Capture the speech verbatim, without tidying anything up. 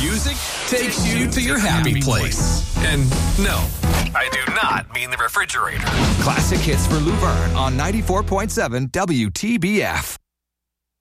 music takes you to your happy place. And no, I do not mean the refrigerator. Classic hits for Lou Verne on ninety-four point seven W T B F.